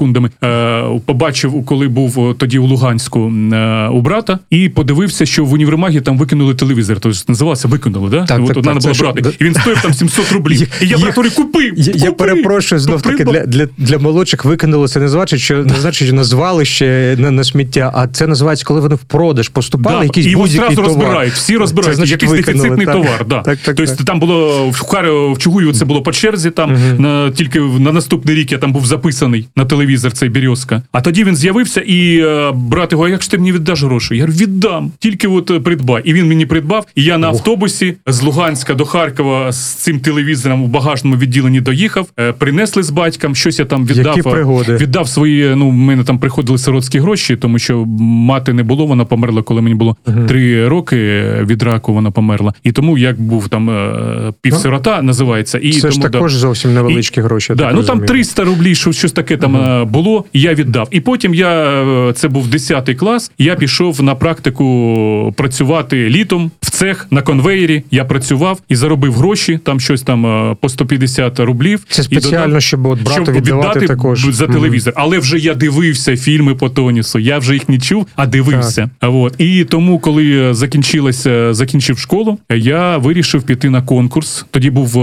секундами. Побачив, коли був тоді у Луганську у брата, і подивився, що в універмагі там викинули телевізор. Тобто називалося «Викинули», да? Так, от треба було брати. І він стоїв там 700 рублів. І я браторі купив. Я перепрошую, знов-таки, для молодших викинули, це не значить, що на звалище, на сміття, а це називається, коли вони в продаж поступали, якийсь будь-який товар. Розбирають, всі розбирають, якийсь дефіцитний товар. Да. Тобто там було, в Чугуєві це було по черзі, там, тільки на наступний рік я там був записаний на телевізор, цей «Березка». А тоді він з'явився, і брат його, а як ж ти мені віддаш гроші? Я говорю, віддам, тільки от придбай. І він мені придбав, і я на автобусі з Луганська до Харкова з цим телевізором у багажному відділенні доїхав, принесли з батьком, щось я там віддав. Які пригоди? Віддав свої, в мене там приходили сиротські гроші, тому що мати не було, вона померла, коли мені було 3 роки від раку, вона померла. І тому як був там півсирота, називається. І це тому, ж також зовсім невеличкі гроші. Там 300 рублів, щось таке там було, і я віддав. І потім це був 10 клас, я пішов на практику працювати літом в цех на конвеєрі. Я працював і заробив гроші, там щось там по 150 рублів. Це спеціально, щоб брату віддати також. За телевізор. Але вже я дивився фільми по Тонісу, я вже їх не чув, а дивився. І тому, коли закінчив школу, я вирішив піти на конкурс. Тоді був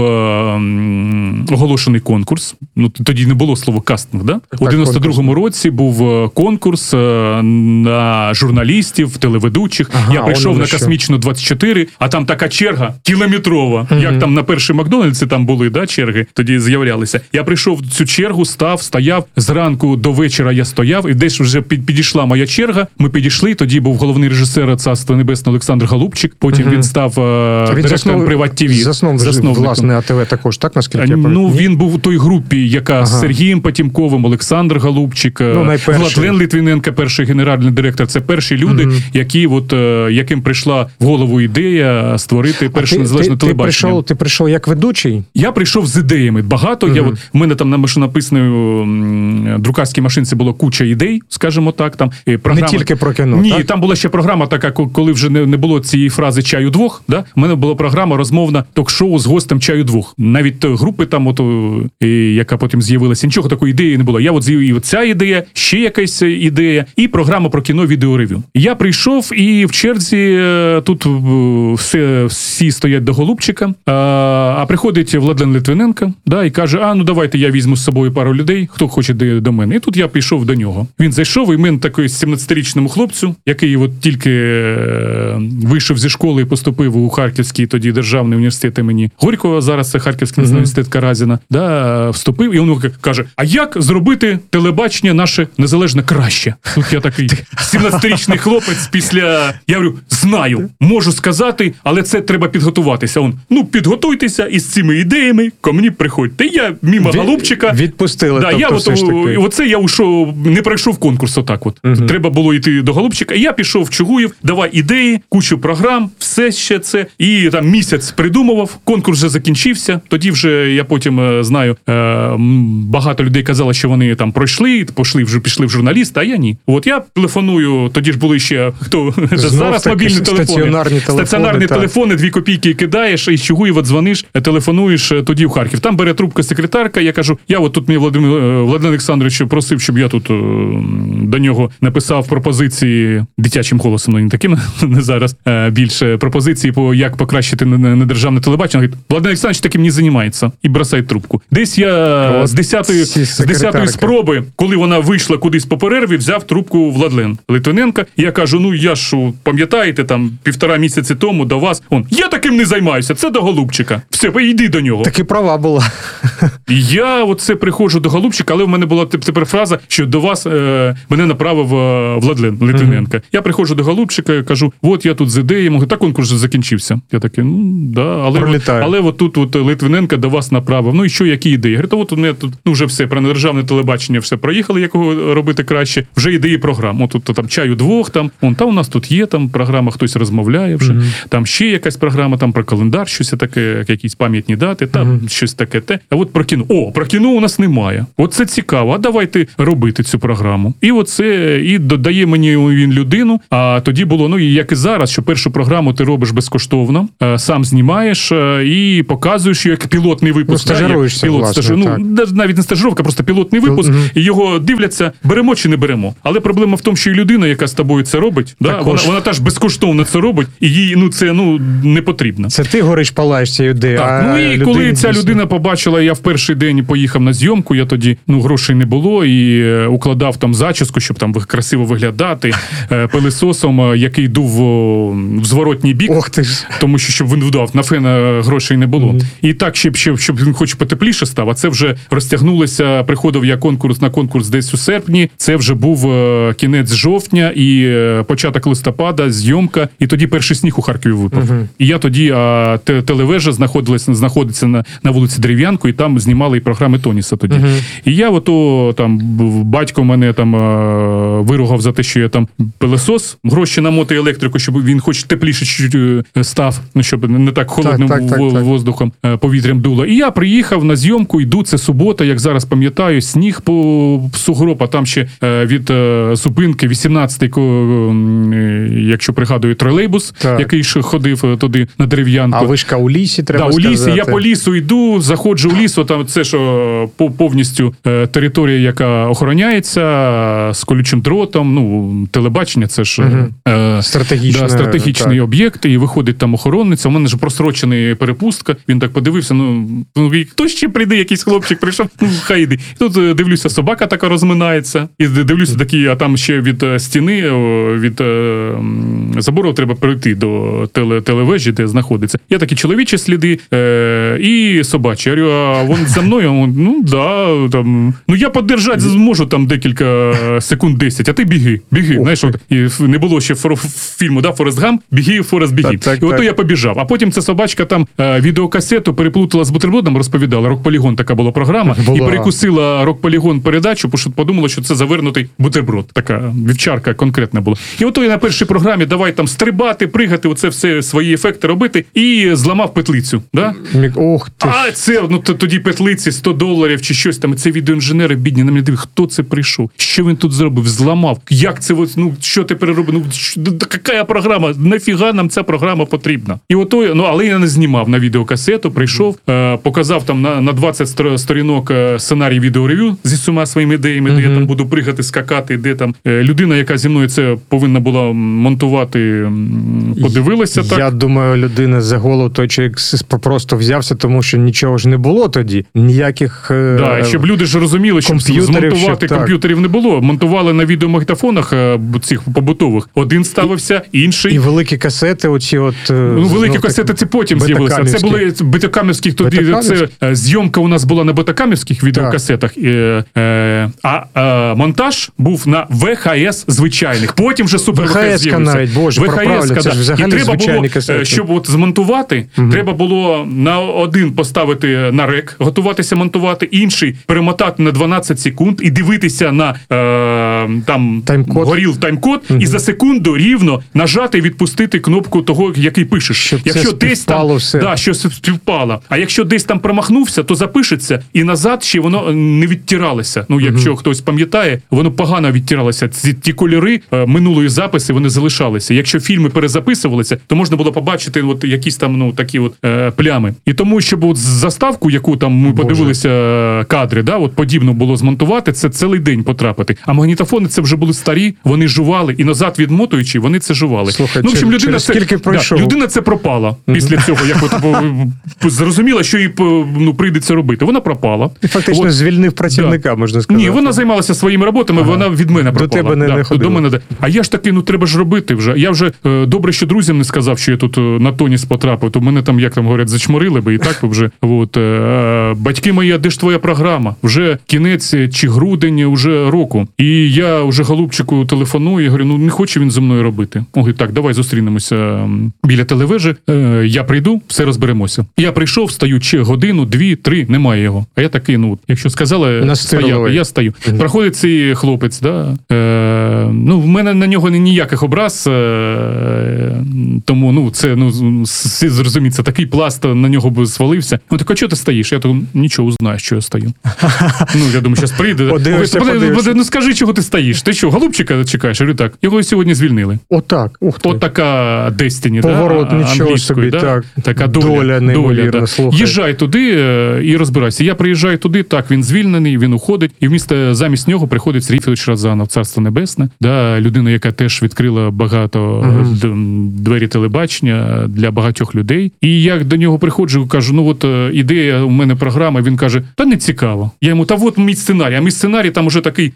оголошений конкурс. Тоді не було слова кастинг, да? У 92-му році був конкурс на журналістів, телеведучих. Я прийшов на Космічну 24, а там така черга кілометрова. Як там на першій Макдональдсі там були, да, черги, тоді з'являлися. Я прийшов в цю чергу, стояв, зранку до вечора я стояв, і десь вже підійшла моя черга. Ми підійшли, тоді був головний режисер «Царства небесне» Олександр Голубчик, потім він став директором Приват ТВ. Засновник, власне, АТВ також, так, наскільки я пам'ятаю? Він був у той групі, яка з Сергієм Потімковим, Олександр Голубчик, Владлен Литвиненко, перший генеральний директор. Це перші люди, яким прийшла в голову ідея створити перше незалежне телебачення. Ти прийшов як ведучий? Я прийшов з ідеями. Багато. В мене там на машинописної друкарській машинці було куча ідей, скажімо так. Там програма... Не тільки про кіно, Ні, так? там була ще програма така, коли вже не було цієї фрази «чаю двох», да? У мене була програма розмовна ток-шоу з гостем «чаю двох». Навіть групи там, яка потім з'явилася, нічого такої ідеї не було. Я і ця ідея, ще якась ідея, і програма про кіно «Відеоревю». Я прийшов, і в черзі тут всі стоять до Голубчика, а приходить Владлен Литвиненко, да, і каже, давайте я візьму з собою пару людей, хто хоче до мене. І тут я пішов до нього. Він зайшов, і мен такий 17-річному хлопцю, який тільки вийшов зі школи і поступив у Харківський тоді державний університет імені Горького, зараз це Харківський університет Каразіна, да, вступив, і він каже, а як зробити телебачення наше незалежне краще? Тут я такий 17-річний хлопець я говорю, знаю, можу сказати, але це треба підготуватися. Підготуйтеся із цими ідеями, ко мені приходьте. Я мимо Голубчика. Відпустили, да, я ушов, не пройшов конкурс отак от. Треба було йти до Голубчика. І я пішов в Чугуєв, давай ідеї, кучу програм, все ще це. І там місяць придумував, конкурс вже закінчився. Тоді вже, я потім знаю, багато людей казали, що вони там пройшли, пішли в журналіст, а я ні. Я телефоную, тоді ж були ще, зараз мобільні телефони. Стаціонарні телефони, 2 копійки кидаєш, і з Чугуєва дзвониш, телефонуєш тоді в Харків. Там бере трубку секретарка, я кажу, тут мені Владлен Олександрович просив, щоб я тут до нього написав пропозиції дитячим голосом, не таким, не зараз, більше пропозиції, як покращити недержавне телебачення. Владлен Олександрович таким не займається. І бросає трубку. Десь я з 10-ї спроби, коли вона вийшла кудись по перерві, взяв трубку Владлен Литвиненко. І я кажу, я ж, пам'ятаєте, там 1,5 місяці тому до вас, я таким не займаюся, це до Голубчика. Все, йди до нього. Так і права була. Я приходжу до Голубчика, але в мене була тепер фраза, що до вас мене направив Владлен Литвиненко. Я приходжу до Голубчика, кажу, я тут з ідеями, та конкурс вже закінчився. Я такий, да, але тут Литвиненко до вас направив. І що, які ідеї? Говорить, у мене тут вже все, про недержавне телебачення все проїхали, якого робити краще, вже ідеї програм. Тут там «Чаю двох», там у нас тут є там програма, хтось розмовляє вже, там ще якась програма, там про календар, щось таке, якісь пам'ятні дати, там щось таке те. А про кіно. Про кіно у нас немає. Це цікаво, а давайте робити цю програму. І додає мені він людину, а тоді було, як і зараз, що першу програму ти робиш безкоштовно, сам знімаєш і показуєш, як пілотний випуск. Стажируєшся, власне, навіть не стажировка, просто пілотний випуск. і його дивляться, беремо чи не беремо. Але проблема в тому, що і людина, яка з тобою це робить, вона теж безкоштовно це робить, і їй це не потрібно. Це ти гориш, палаєш цією ідеєю. Так, і коли ця людина побачила, я в перший день поїхав на зйомку, я тоді, грошей не було, і укладав там зачіску, щоб там красиво виглядати, пилисосом, який дув в зворотній бік. Ох ти ж. Тому що, щоб він вдав, на фена грошей не було. І так, щоб він хоч потепліше став, а це вже розтягнулося, приходив я на конкурс десь у серпні, це вже був кінець жовтня і початок листопада, зйомка, і тоді перший сніг у Харкові випав. І я тоді, телевежа знаходиться на вулиці Дерев'янку, і там знімали і програми Тоніса тоді. І я батько мене там виругав за те, що я там пилосос, гроші на мотоелектрику, щоб він хоч тепліше чуть-чуть став, щоб не так холодним воздухом, повітрям дуло. І я приїхав на зйомку, йду, це субота, як зараз пам'ятаю, сніг по сугроб, а там ще від зупинки 18-й, якщо пригадую, тролейбус, який ходив туди на Дерев'янку. А вишка у лісі, треба сказати. У лісі, я по лісу йду, заходжу в лісу, там це що повністю територія, яка охороняється, з колючим дротом, телебачення, це ж стратегічний об'єкт, і виходить там охоронниця, у мене ж просрочений перепустка, він так подивився, хто ще прийде, якийсь хлопчик прийшов, хай йди. І тут дивлюся, собака така розминається, і дивлюся такі, а там ще від стіни, від забору треба прийти до телевежі, де знаходиться. Я такі чоловічі сліди і собачі. Я говорю, а він за мною? Я подержати зможу там декілька секунд 10, а ти біги. Знаєш, і не було ще фільму, Форест Гамп, біги, Форест, біги. І ото я побіжав. А потім ця собачка там відеокасету переплутала з бутербродом, розповідала. Рок-полігон така була програма. І перекусила Рок-полігон передачу, бо що подумала, що це завернутий бутерброд. Така вівчарка конкретна була. І ото я на першій програмі давай там стрибати, пригати, оце все свої ефекти робити, і зламав петлицю. Да? Ох ти. А це, тоді петлиці $100 чи щось там. Це відеоінженери бідні на мене дивили, хто це прийшов? Що він тут зробив? Зламав? Як це, що ти переробив? Яка програма? Нафіга нам ця програма потрібна? І ото, але я не знімав на відеокасету, прийшов, показав там на 20 сторінок сценарій відеоревю зі всіма своїми ідеями, де я там буду пригати, скакати, де там людина, яка зі мною це повинна була монтувати, подивилася так. Я думаю, людина за голову той чоловік просто взявся, тому що нічого ж не було тоді. Ніяких щоб люди ж розуміли, що змонтувати комп'ютерів не було. Монтували на відеомагнітофонах цих побутових. Один ставився, інший. І великі касети оці великі касети це потім з'явилися. Це були бетакамівських тоді. Це зйомка у нас була на бетакамівських відеокасетах. А монтаж був на ВХС звичайних. Потім вже супер ВХС з'явився. навіть, боже, ВХС, це ж взагалі звичайні касети. Щоб змонтувати, треба було на один поставити на рек, готуватися монтувати, інший перемотати на 12 секунд і дивитися на горів тайм-код, і за секунду рівно нажати і відпустити кнопку того, який пишеш. Щоб якщо десь там що співпало. А якщо десь там промахнувся, то запишеться, і назад ще воно не відтиралося. Якщо хтось пам'ятає, воно погано відтиралося. Ті кольори минулої записи, вони залишалися. Якщо фільми перезаписувалися, то можна було побачити якісь там такі плями. І тому, щоб заставку, яку там ми подивилися кадри, подібно було змонтувати, це цілий день потрапити. А магнітофони це вже були старі, вони жували, і назад відмотуючи, вони це жували. Слухай, людина це пропала після цього, як зрозуміла, що їй прийдеться робити. Вона пропала. І фактично звільнив працівника, можна сказати. Ні, вона займалася своїми роботами, вона від мене пропала. До тебе не ходила. До мене. А я ж таки, треба ж робити вже. Я вже добре, що друзям не сказав, що я тут на Тоніс потрапив, то мене там, як там говорять, зачморили би, і так вже. Батьки мої, а де ж твоя програма? Вже кінець чи грудень уже року. І я вже голубчику телефоную, і говорю, не хоче він зі мною робити. Говорить, так, давай зустрінемося біля телевежі, я прийду, все розберемося. Я прийшов, стою годину, 2-3, немає його. А я такий, якщо сказали стояти, я стою. Проходить цей хлопець, в мене на нього ніяких образ, тому, це, зрозуміти, це такий пласт на нього би свалився. Так, а чого ти стоїш? Я так, нічого, узнаю, що я стою. Я думаю, зараз прийде. Подивишся. Скажи, чого ти стоїш? Ти що, голубчика чекаєш? Я говорю, так. Його сьогодні звільнили. Отак. Ух ти. От така Destiny, Поворот, да? нічого собі, да? так. Така Доля неймовірна, да. слухай. Їжджай туди і розбирайся. Я приїжджаю туди, так, він звільнений, він уходить, і вмісто замість нього приходить Сергій Федорович Розанов, царство небесне, да, людина, яка теж відкрила багато двері телебачення для багатьох людей. І я до нього приходжу, кажу, ну от ідея, у мене програма, він каже, та не цікаво. Я йому, та от мій сценарій, а мій сценарій там уже такий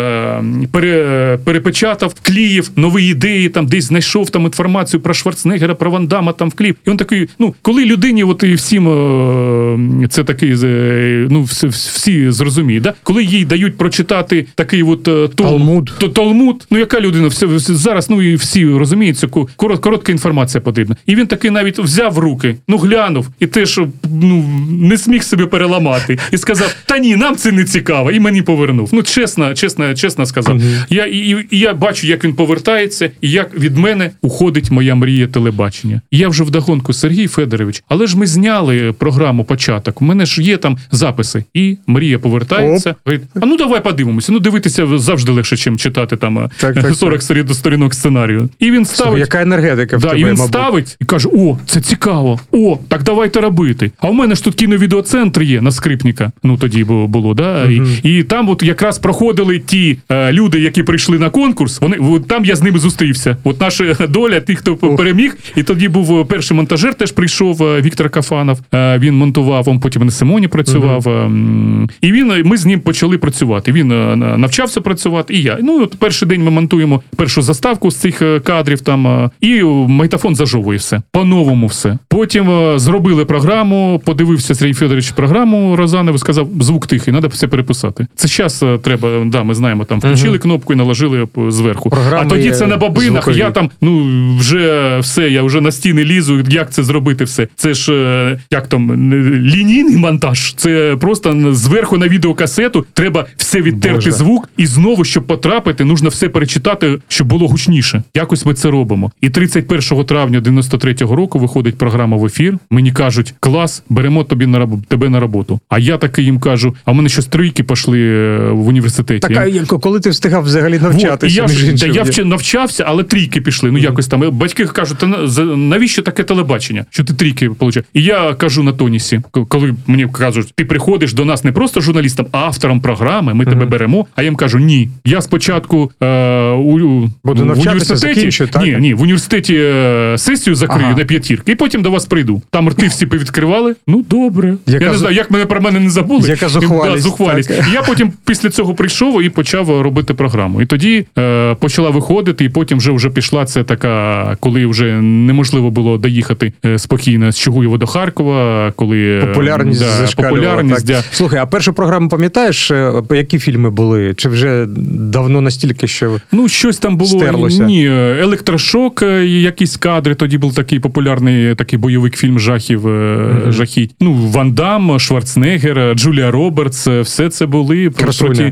перепечатав, клеїв, нові ідеї, там десь знайшов там інформацію про Шварценеггера, про Ван Дамма, там вклеїв. І він такий, ну, коли людині, от і всім це такий, ну, всі зрозуміють, да? Коли їй дають прочитати такий от Талмуд, ну яка людина, зараз, ну і всі розуміють, це коротка інформація потрібна. І він такий навіть взяв в руки, ну глянув, і теж, ну, не зміг себе переламати. І сказав, та ні, нам це не цікаво, і мені повернув. Ну, чесно сказав. Я бачу, як він повертається, і як від мене уходить моя мрія телебачення. І я вже вдогонку, Сергій Федорович, але ж ми зняли програму «Початок», у мене ж є там записи. І мрія повертається, говорить, а ну давай подивимося, ну дивитися завжди легше, ніж читати там 40 сторінок сценарію. І він ставить... Яка енергетика в тебе, і він ставить і каже, о, це цікаво, о, так давайте робити. А в мене ж тут кіновідеоцентр є на Скрипника, ну тоді було, да? І там от якраз проходили ті люди, які прийшли на конкурс, там я з ними зустрівся. От наша доля, тих, хто переміг, і тоді був перший монтажер, теж прийшов Віктор Кафанов, він монтував, він потім на Симоні працював, і ми з ним почали працювати. Він навчався працювати, і я. Ну, от перший день ми монтуємо першу заставку з цих кадрів там, і магнітофон зажовує все. По-новому все. Потім зробили програму, подивився Сергій Федорович програму Розанов, сказав, звук тихий, треба все переписати. Це зараз треба, да, ми знаємо, там включили кнопку і наложили зверху. Програми, а тоді це на бабинах, звукові. Я там, ну, вже все, я вже на стіни лізу, як це зробити все. Це ж, як там, лінійний монтаж. Це просто зверху на відеокасету треба все відтерти звук, і знову, щоб потрапити, нужно все перечитати, щоб було гучніше. Якось ми це робимо. І 31 травня 93-го року виходить програма в ефір. Мені кажуть, клас, беремо тебе на роботу. А я таки їм кажу, а в мене щось трійки пішли в університеті. Так, а коли ти встигав взагалі навчатися? Я навчався, але трійки пішли. Ну, якось там. Батьки кажуть, навіщо таке телебачення? Що ти трійки получаєш? І я кажу на тонісі, коли мені кажуть, ти приходиш до нас не просто журналістом, а автором програми, ми тебе беремо. А я їм кажу, ні. Я спочатку в університеті, в університеті сесію закрию на п'ятірки, і потім до вас прийду. Там рти всі повідкривали. Ну, добре. Я не знаю, як про мене не забули. Яка зухвалість. Я потім після цього прийшов і почав робити програму. І тоді почала виходити, і потім вже пішла це така, коли вже неможливо було доїхати спокійно з Чугуєва до Харкова, коли популярність зашкалювала. Слухай, а першу програму пам'ятаєш, які фільми були? Чи вже давно настільки, що ну, щось там було, стерлося? Ні, «Електрошок», якісь кадри, тоді був такий популярний такий бойовик фільм жахів, жахіть. Ну, Ван Дамм, Шварценеггер, Джулія Робертс, все це були. Красуня.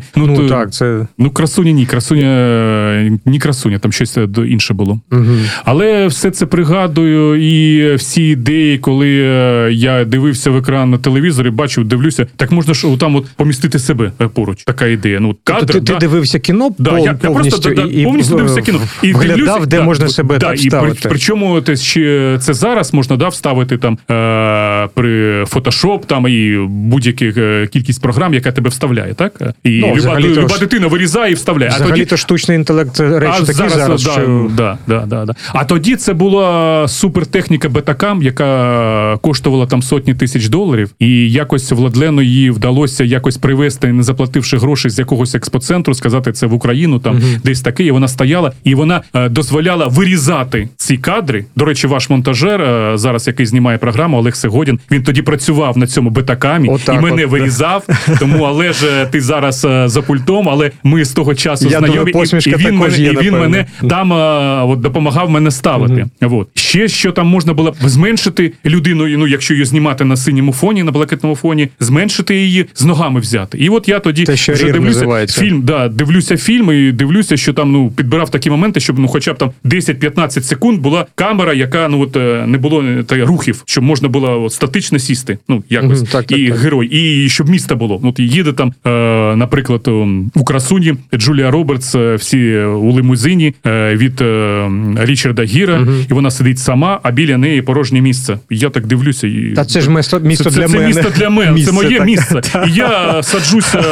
Красуня, там щось інше було. Але все це пригадую, і всі ідеї, коли я дивився в екран на телевізорі, дивлюся, так можна ж там от помістити себе поруч. Така ідея. Ну, кадр, ти дивився кіно повністю? Я повністю дивився кіно. І вглядав, де можна себе вставити. Причому це зараз можна вставити там при Photoshop там і будь-яка кількість програм, яка тебе вставляє, так? І люба дитина вирізає і вставляє. Взагалі-то штучний інтелект речі такі зараз. А тоді це була супертехніка Betacam, яка коштувала там сотні тисяч $, і якось Владлену її вдалося якось привезти, не заплативши грошей з якогось експоцентру, сказати це в Україну, там десь таке, і вона стояла, і вона дозволяла вирізати ці кадри. До речі, ваш монтажер, зараз який знімає програму, Олег Сегодін, він тоді працював на цьому Betacam і мене вирізав, тому, але ж ти зараз за пультом, але ми з того часу знайомі, і він мене там допомагав мене ставити. Ще що там можна було зменшити людину, ну, якщо її знімати на синьому фоні, на блакитному фоні, зменшити її, з ногами взяти. І от я тоді вже дивлюся фільм і дивлюся, що там підбирав такі моменти, щоб хоча б там 10-15 секунд була камера, яка не було рухів, щоб можна було статично сісти, якось. І герой. І щоб місто було. Їде там, наприклад, у Красуні Клуні, Джулія Робертс, всі у лимузині від Річарда Гіра, і вона сидить сама, а біля неї порожнє місце. І я так дивлюся. І... Та це ж місто для мене. Це місто для мене, це моє місце. І я саджуся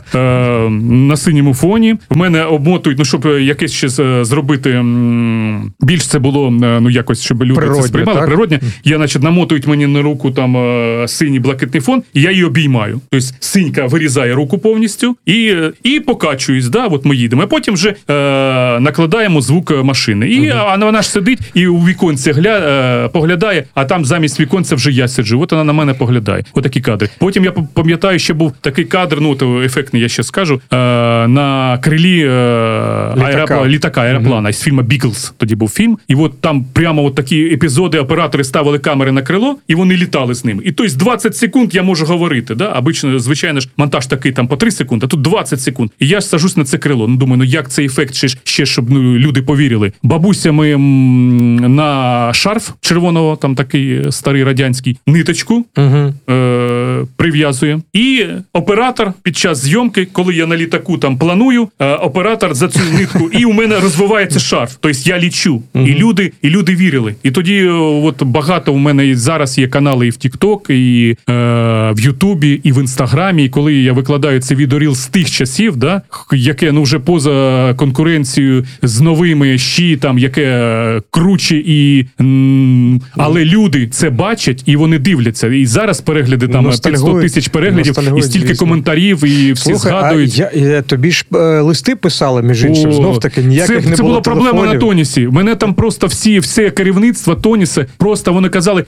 на синьому фоні. В мене обмотують, щоб якесь ще зробити, більш це було, якось, щоб люди природне, це сприймали, природне. Я, намотують мені на руку там синій блакитний фон, і я її обіймаю. Тобто синька вирізає руку повністю і покачуюсь, от ми їдемо. А потім вже накладаємо звук машини. І вона ж сидить і у віконці поглядає, а там замість віконця вже я сиджу. От вона на мене поглядає. Отакі кадри. Потім я пам'ятаю, ще був такий кадр, ефектний, я ще скажу, на крилі літака, аероплана з фільму «Біглз». Тоді був фільм. І от там прямо такі епізоди, оператори ставили камери на крило, і вони літали з ним. І тобто 20 секунд я можу говорити. Обично, звичайно ж, монтаж такий там по 3 секунди, а тут 20 секунд. І я сажусь на це крило. Думаю, як цей ефект ще щоб люди повірили. Бабуся ми на шарф червоного, там такий старий радянський, ниточку прив'язує. І оператор під час зйомки, коли я на літаку там планую, оператор за цю нитку, і у мене розвивається шарф. Тобто я лічу. І люди вірили. І тоді багато у мене зараз є канали і в TikTok, і в Ютубі, і в Інстаграмі. І коли я викладаю це відеоріл з тих часів, яке вже поза конкуренцією з новими яке круче, але люди це бачать і вони дивляться. І зараз перегляди там 500 тисяч переглядів, і стільки коментарів, і всі згадують. Тобі ж листи писали, між іншим, знов таки ніяких не було. Це була проблема на Тонісі. Мене там просто все керівництво Тоніса, просто вони казали,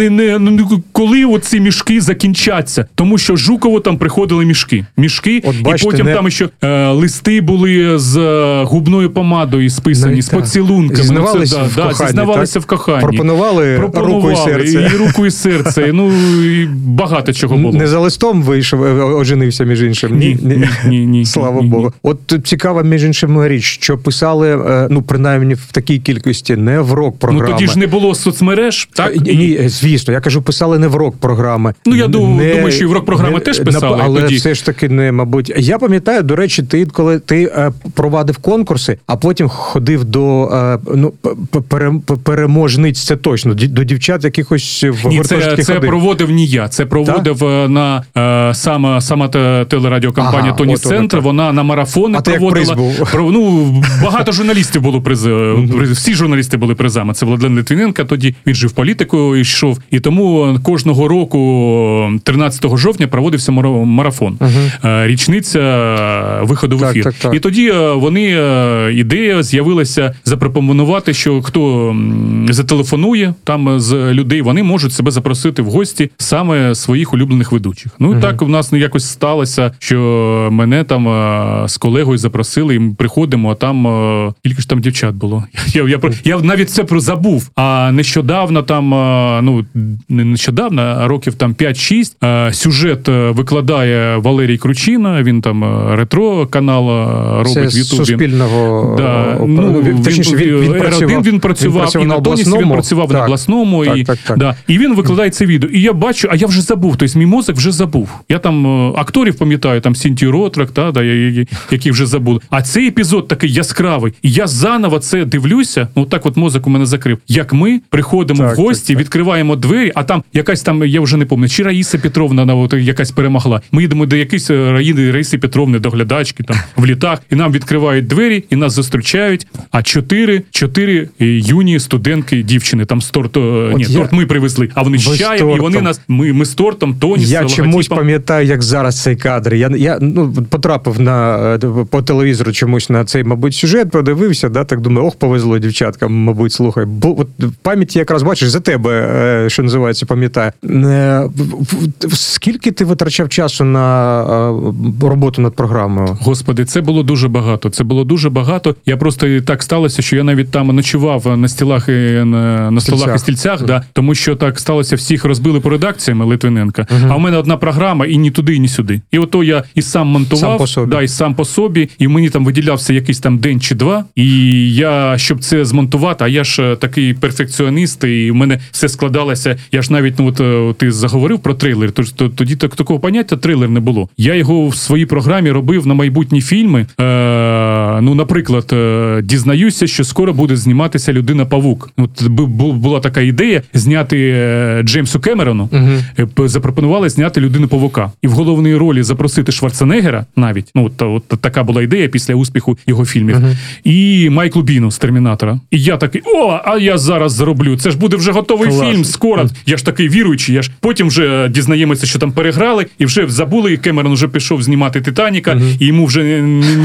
коли оці мішки закінчаться. Тому що Жукову там приходили мішки. І потім там ще листи були з губною помадою списані, з поцілунками. Зізнавалися в коханні. Пропонували руку і серце. І руку і серце. І багато чого було. Не за листом вийшов, оженився, між іншим. Ні. Слава Богу. От цікава, між іншим, річ, що писали, принаймні в такій кількості, не в рок-програми. Тоді ж не було соцмереж, так? Ні, звісно. Я кажу, писали не в рок-програми. Я думаю, що і в рок-програми теж писали. Але тоді. все ж таки не, мабуть. Я пам'ятаю, до речі, коли ти провадив конкурси, а потім ходив до переможниць, це точно, до дівчат якихось в гуртожитки ходив. Це проводив не я. Це проводив сама телерадіокомпанія «Тоніс Центр». Вона на марафони проводила. Багато журналістів було призи. Всі журналісти були призами. Це Владлен Литвиненко тоді, він же в політику йшов. І тому кожного року 13 жовтня проводився марафон. Річниця виходу в ефір. Так. І тоді ідея з'явилася запропонувати, що хто зателефонує там з людей, вони можуть себе запросити в гості саме своїх улюблених ведучих. І так у нас якось сталося, що мене там з колегою запросили, і ми приходимо, а там тільки ж там дівчат було. Я навіть це забув. А нещодавно там, не нещодавно, а років там 5-6, сюжет викладає Валерій Кручина, він там ретро-канал робить в Ютубі. Суспільного. Він працював і на Тонісі, він працював на обласному. І він викладає це відео. І я бачу, а я вже забув, тобто мій мозок вже забув. Я там акторів пам'ятаю, там Сінтію Ротрак, які вже забули. А цей епізод такий яскравий. І я заново це дивлюся, так от мозок у мене закрив. Як ми приходимо в гості, відкриваємо двері, а там якась там, я вже не пам'ятаю, чи Раїса Петровна якась перемогла. Ми їдемо до якоїсь Раїси Петровни, доглядачки там в літах, і нам відкривають двері, і нас зустрічають. А 4 юні студентки, дівчини, там торт ми привезли, а вони з чаєм, і вони нас, ми з тортом, Тоніс, я чомусь пам'ятаю, як зараз цей кадр. Я потрапив по телевізору чомусь на цей, мабуть, сюжет, подивився, так думаю, повезло дівчаткам, мабуть, слухай. Бо от в пам'яті якраз бачиш, за тебе, що називається, пам'ятаю. Скільки ти витрачав часу на роботу над програмою? Господи, це було дуже багато. Я просто так сталося, що я навіть там ночував на столах і стільцях, тому що так сталося, всіх розбили по редакціям Литвиненка. А у мене одна програма, і ні туди, ні сюди. І ото я і сам монтував, Сам по собі. да, і сам по собі, і мені там виділявся якийсь там день чи два, і я, щоб це змонтувати, а я ж такий перфекціоніст, і в мене все складалося, я ж навіть, ну от ти заговорив про трейлер, тоді такого поняття трейлер не було. Я його в своїй програмі робив на майбутні фільми, ну, наприклад, дізнаюся, що скоро буде зніматися «Людина-павук». От була така ідея зняти Джеймсу Кемерону, запропонували зняти «Людину-павука». І в головній ролі запросити Шварценеггера навіть, ну, от така була ідея після успіху його фільмів, і Майклу Біну з «Термінатора». І я такий, а я зараз зроблю, це ж буде вже готовий фільм скоро. Я ж такий віруючий, я ж потім вже дізнаємося, що там переграли, і вже забули, і Кемерон вже пішов знімати «Титаніка», і йому вже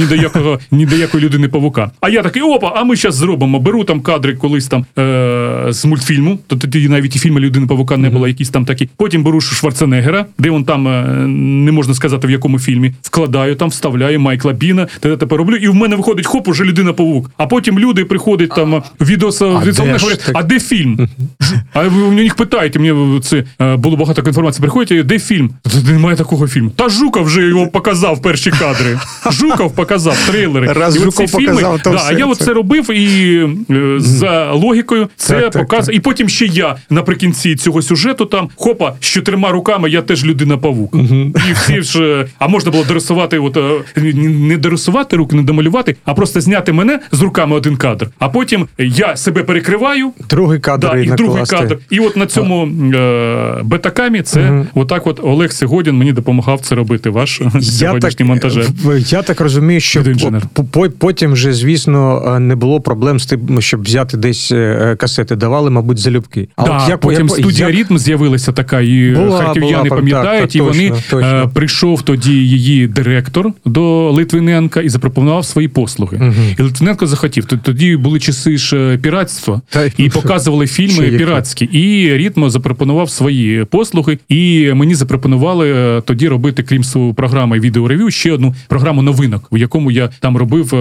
ні до якої «Людини-павука». А я такий, а ми зараз зробимо, беру там кадри колись там з мультфільму, то тоді навіть і фільму «Людини-павука» не було, якісь там такі. Потім беру Шварценеггера, де він там, не можна сказати в якому фільмі, вкладаю там, вставляю Майкла Біна, тепер роблю, і в мене виходить, хоп, уже «Людина-павук». А потім люди приходять там, говорять, а де фільм? А ви у них питаєте, мені це було багато такої інформації, приходять, де фільм? Немає такого фільму. Та Жуков вже його показав перші кадри. Жуков показав трейлери. Раз і Жуков показав, то все. А я от це робив, і за логікою це показав. І потім ще я наприкінці цього сюжету там, хопа, з 4 руками я теж людина-павук. І всі ж, а можна було дорисувати, не дорисувати руки, не домалювати, а просто зняти мене з руками один кадр. А потім я себе перекриваю. Другий кадр і другий кадр. І от на цьому бетакамі це отак от Олег Сегодін мені допомагав це робити, ваш сьогоднішній монтажер. Я так розумію, що потім вже, звісно, не було проблем з тим, щоб взяти десь касети. Давали, мабуть, залюбки. Потім студія «Ритм» з'явилася така, і харків'яни пам'ятають, і вони прийшов тоді її директор до Литвиненка і запропонував свої послуги. І Литвиненко захотів. Тоді були часи ж піратства, і показували фільми піратські. І «Ритм» запропонував свої послуги, і мені запропонували тоді робити, крім своєї програми «Відеорев'ю», ще одну програму новинок, в якому я там робив,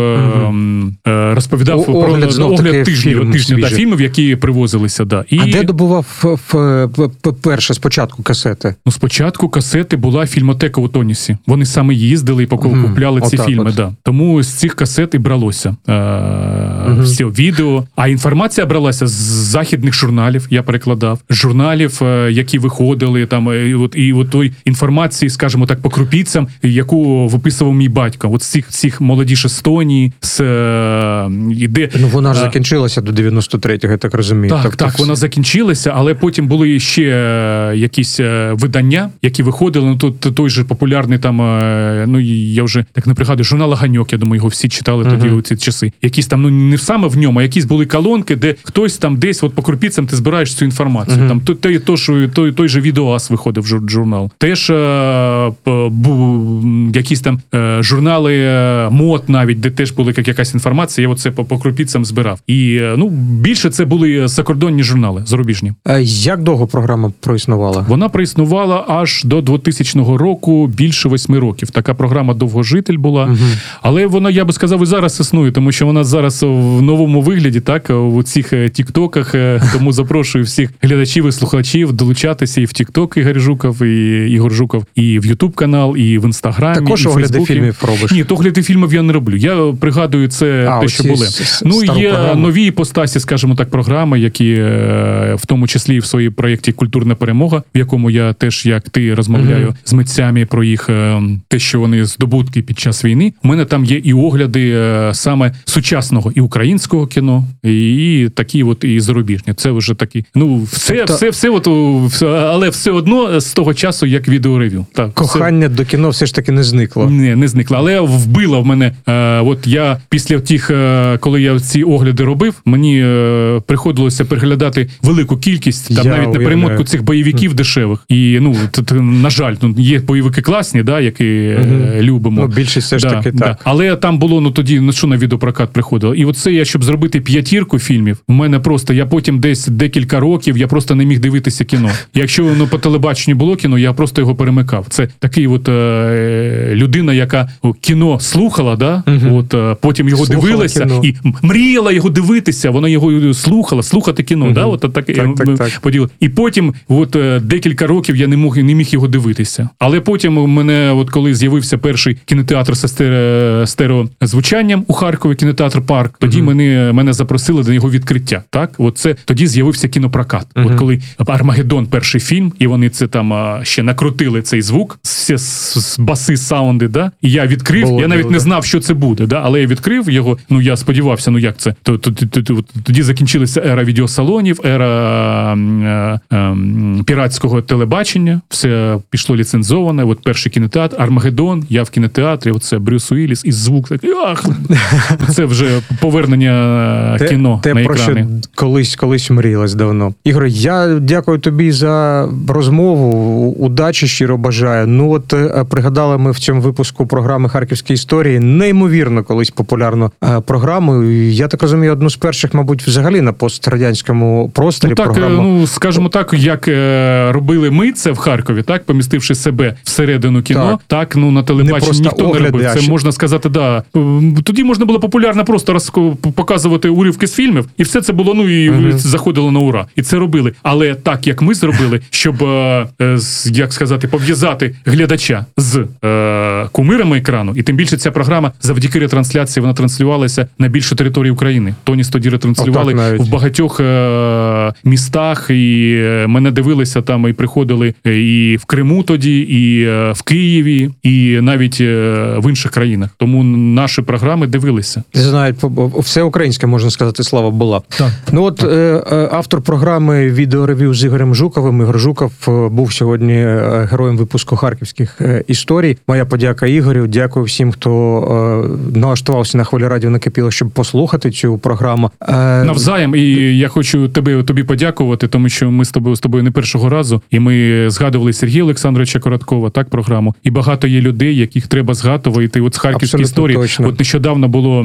розповідав про огляд тижня фільмів, які привозилися. Да. А де добував перше, спочатку касети? Ну, спочатку касети була фільмотека у Тонісі. Вони саме їздили і купляли ці фільми. Да. Тому з цих касет і бралося все відео. А інформація бралася з західних журналів, я перекладав. Журналів, які виходили, там, і от той інформації, скажімо так, по крупіцям, яку виписував мій батько. От з цих молодіж Естонії, Ну, вона ж закінчилася до 93-го, я так розумію. Так, вона закінчилася, але потім були ще якісь видання, які виходили, ну, той же популярний там, ну, я вже так не пригадую, журнал «Оганьок», я думаю, його всі читали тоді у ці часи. Якісь там, ну, не саме в ньому, а якісь були колонки, де хтось там десь от по крупіцям ти збираєш цю інформацію. Там той же «Відеоас» виходив журнал. Теж якісь там журнали мод навіть, де теж була якась інформація, я оце по крупіцям збирав. І, ну, більше це були закордонні журнали, зарубіжні. Як довго програма проіснувала? Вона проіснувала аж до 2000 року, більше 8 років. Така програма «Довгожитель» була. Але вона, я би сказав, і зараз існує, тому що вона зараз в новому вигляді, так, у цих тіктоках, тому запрошую всіх глядачів і слухачів долучатися і в тікток Ігор Жуков, і Ігор Жуков, і в Ютуб канал, і в Інстаграмі, також і в огляди фільмів робиш? Ні, огляди фільмів я не роблю. Я пригадую це те, що були. Ну, є нові іпостасі, скажімо так, програми, які в тому числі і в своїй проєкті «Культурна перемога», в якому я теж, як ти, розмовляю з митцями про їх, те, що вони здобутки під час війни. У мене там є і огляди саме сучасного і українського кіно, і такі от і зарубіжні. Це вже такі, ну, все от, але все одно з того часу, як відеорев'ю. Так, кохання до кіно все ж таки не зникло. Не зникло, але вбило в мене, от я після тих, коли я ці огляди робив, мені приходилося переглядати велику кількість, там навіть на перемотку цих бойовиків дешевих. І, ну, на жаль, є бойовики класні, да, які любимо. Ну, більшість все ж таки так. Але там було, ну, тоді, ну, що на відеопрокат приходило. І оце я, щоб зробити 5 фільмів, в мене просто, я потім десь декілька років я просто не міг дивитися кіно. Якщо по телебаченню було кіно, я просто його перемикав. Це такий от людина, яка кіно слухала, да? Потім його Слухала дивилася кіно. і мріяла його дивитися, вона його слухати кіно. Да? Так. Поділ. І потім декілька років я не міг його дивитися. Але потім у мене, коли з'явився перший кінотеатр з стереозвучанням у Харкові, кінотеатр «Парк», тоді мене запросили до його відкриття. Так? Це тоді з'явився кінопрокат. Коли «Армагеддон» перший фільм, і вони це там ще накрутили цей звук, баси, саунди, да? І я відкрив, я навіть не знав, що це буде, да? Але я відкрив його, я сподівався, як це? Тоді закінчилася ера відеосалонів, ера піратського телебачення, все пішло ліцензоване, перший кінотеатр, «Армагеддон», я в кінотеатрі, це Брюс Уілліс, і звук такий, це вже повернення кіно на екрани. Колись мріялось давно. Ігор, я дякую тобі за розмову, удачі щиро бажаю. Пригадали ми в цьому випуску програми «Харківські історії», неймовірно колись популярну програму. Я так розумію, одну з перших, мабуть, взагалі на пострадянському просторі програму. Скажімо так, як робили ми це в Харкові, так, помістивши себе всередину кіно, так на телебаченні ніхто не робив. Це можна сказати, да. Тоді можна було популярно просто показувати уривки з фільмів, і все це було, і заходило на ура. І це робили. Але так, як ми зробили, щоб, як сказати, пов'язати глядача з кумирами екрану, і тим більше ця програма завдяки ретрансляції, вона транслювалася на більшу територію України. Тоніс тоді ретранслювали в багатьох містах, і мене дивилися там, і приходили і в Криму тоді, і в Києві, і навіть в інших країнах. Тому наші програми дивилися. Знають, все українське, можна сказати, слава була. Так. Автор програми «Відеорев'ю» з Ігорем Жуковим. Ігор Жуков був сьогодні героєм випуску «Харківських історій». Моя подяка Ігорю. Дякую всім, хто налаштувався на хвилі радіо «Накипіло», щоб послухати цю програму. Навзаєм. І я хочу тобі подякувати, тому що ми з тобою не першого разу, і ми згадували Сергія Олександровича Короткова, так, програму. І багато є людей, яких треба згадувати. З «Харківської історії». Нещодавно було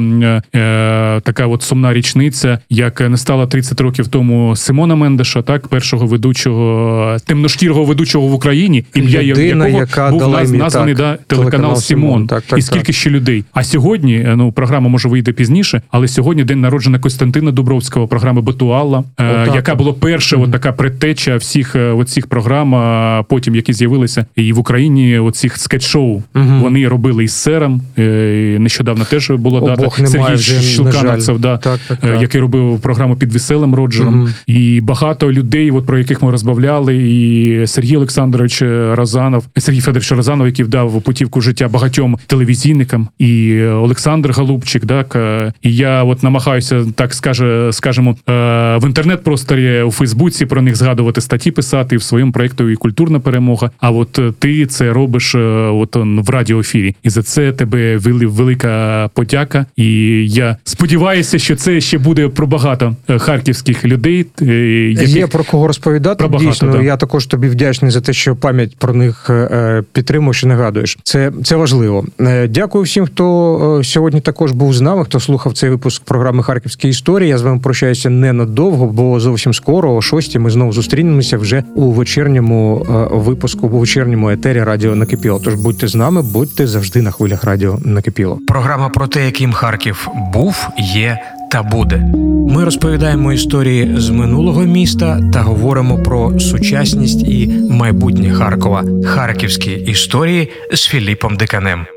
така сумна річниця, як не стало 30 років тому Симона Мендеша, так, першого ведучого, темношкірого ведучого в Україні, ім'я якого був названий телеканал «Сімон». І скільки ще людей. А сьогодні, програма може вийде пізніше, але сьогодні день народження Костянтина Дубровського, програми «Батуалла», яка була перша така предтеча всіх оцих програм, потім які з'явилися і в Україні, оцих скетч-шоу. Вони робили із Сером, нещодавно теж була дата. Сергій Щелкановцев, який робив програму «Під веселим Роджером». І багато людей, про яких ми розмовляли, і Сергій Олександрович Розанов, Сергій Федорович Розанов, який дав путівку життя багатьом телевізійникам, і Олександр Голубчик, так. І я намагаюся, так скажемо, в інтернет-просторі, у Фейсбуці про них згадувати, статті писати, в своєму проєкту і «Культурна перемога». А ти це робиш в радіоефірі. І за це тебе велика подяка. І я сподіваюся, що це ще буде про багато харківських людей. Є про кого розповідати, дійсно. Да. Я також тобі вдячний за те, що пам'ять про них підтримуєш і нагадуєш. Це важливо. Дякую всім, хто сьогодні також був з нами, хто слухав цей випуск програми «Харківські історії». Я з вами прощаюся ненадовго, бо зовсім скоро, о 6-й, ми знову зустрінемося вже у вечірньому випуску, у вечірньому етері радіо «Накипіло». Тож будьте з нами, будьте завжди на хвилях радіо «Накипіло». Програма про те, яким Харків був, є та буде. Ми розповідаємо історії з минулого міста та говоримо про сучасність і майбутнє Харкова. Харківські історії з Філіпом Диканем.